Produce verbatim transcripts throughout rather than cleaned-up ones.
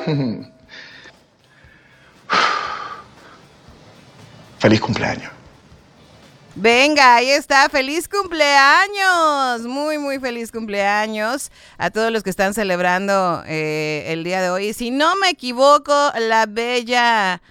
Feliz cumpleaños. Venga, ahí está, feliz cumpleaños, muy muy feliz cumpleaños a todos los que están celebrando eh, el día de hoy. Si no me equivoco, la bella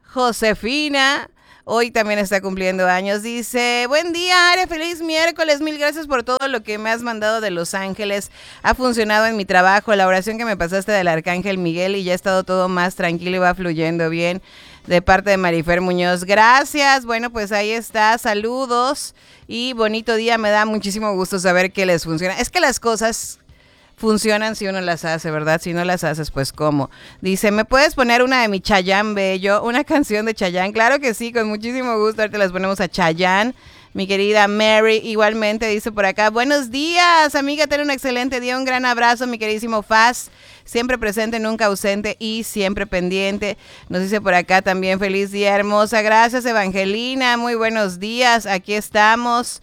Josefina hoy también está cumpliendo años. Dice, buen día, Are, feliz miércoles, mil gracias por todo lo que me has mandado de Los Ángeles. Ha funcionado en mi trabajo, la oración que me pasaste del Arcángel Miguel y ya ha estado todo más tranquilo y va fluyendo bien. De parte de Marifer Muñoz, gracias. Bueno, pues ahí está, saludos y bonito día. Me da muchísimo gusto saber que les funciona. Es que las cosas funcionan si uno las hace, ¿verdad? Si no las haces, pues ¿cómo? Dice, ¿me puedes poner una de mi Chayanne Bello? Una canción de Chayanne. Claro que sí, con muchísimo gusto. Ahorita las ponemos a Chayanne. Mi querida Mary, igualmente dice por acá, buenos días, amiga, ten un excelente día, un gran abrazo, mi queridísimo Faz, siempre presente, nunca ausente y siempre pendiente. Nos dice por acá también, feliz día, hermosa, gracias, Evangelina, muy buenos días, aquí estamos.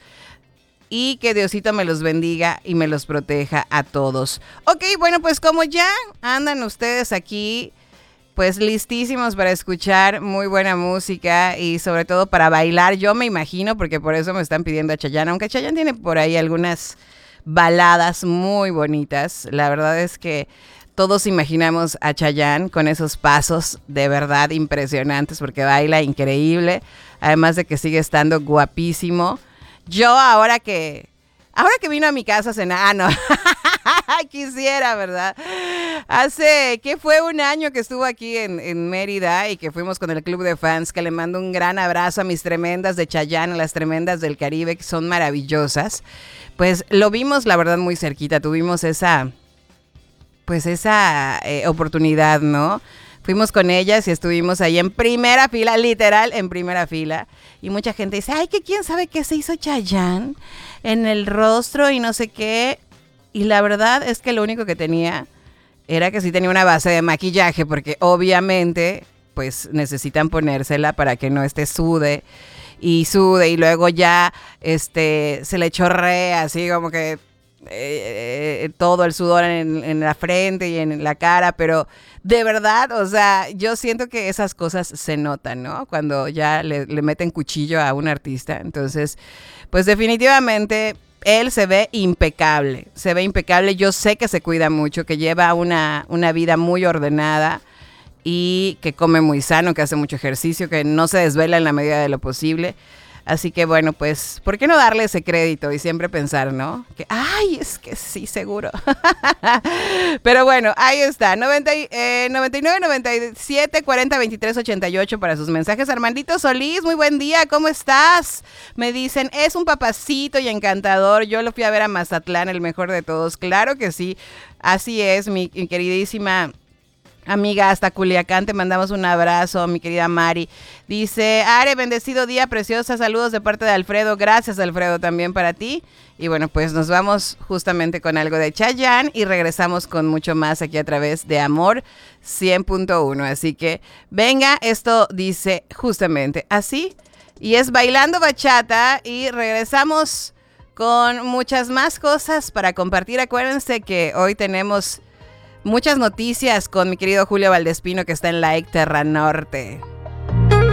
Y que Diosito me los bendiga y me los proteja a todos. Ok, bueno, pues como ya andan ustedes aquí, pues listísimos para escuchar muy buena música y sobre todo para bailar, yo me imagino, porque por eso me están pidiendo a Chayanne, aunque Chayanne tiene por ahí algunas baladas muy bonitas. La verdad es que todos imaginamos a Chayanne con esos pasos de verdad impresionantes porque baila increíble, además de que sigue estando guapísimo. Yo ahora que, ahora que vino a mi casa a cenar, ah, no, quisiera, ¿verdad? Hace, ¿qué fue? Un año que estuvo aquí en, en Mérida y que fuimos con el club de fans, que le mando un gran abrazo a mis tremendas de Chayanne, a las tremendas del Caribe, que son maravillosas. Pues lo vimos, la verdad, muy cerquita, tuvimos esa, pues esa eh, oportunidad, ¿no? Fuimos con ellas y estuvimos ahí en primera fila, literal en primera fila. Y mucha gente dice, ay, que quién sabe qué se hizo Chayanne en el rostro y no sé qué. Y la verdad es que lo único que tenía era que sí tenía una base de maquillaje, porque obviamente pues necesitan ponérsela para que no esté sude y sude y luego ya este se le chorrea así como que eh, todo el sudor en, en la frente y en la cara, pero de verdad, o sea, yo siento que esas cosas se notan, ¿no? Cuando ya le, le meten cuchillo a un artista. Entonces, pues definitivamente él se ve impecable, se ve impecable. Yo sé que se cuida mucho, que lleva una, una vida muy ordenada y que come muy sano, que hace mucho ejercicio, que no se desvela en la medida de lo posible. Así que bueno, pues, ¿por qué no darle ese crédito y siempre pensar, ¿no? Que, ay, es que sí, seguro. Pero bueno, ahí está, noventa, eh, noventa y nueve, noventa y siete, cuarenta, veintitrés, ochenta y ocho para sus mensajes. Armandito Solís, muy buen día, ¿cómo estás? Me dicen, es un papacito y encantador. Yo lo fui a ver a Mazatlán, el mejor de todos. Claro que sí, así es, mi, mi queridísima amiga, hasta Culiacán, te mandamos un abrazo, mi querida Mari. Dice, Are, bendecido día, preciosa, saludos de parte de Alfredo. Gracias, Alfredo, también para ti. Y bueno, pues nos vamos justamente con algo de Chayanne y regresamos con mucho más aquí a través de Amor cien punto uno. Así que venga, esto dice justamente así. Y es Bailando Bachata y regresamos con muchas más cosas para compartir. Acuérdense que hoy tenemos muchas noticias con mi querido Julio Valdespino, que está en la Terra Norte.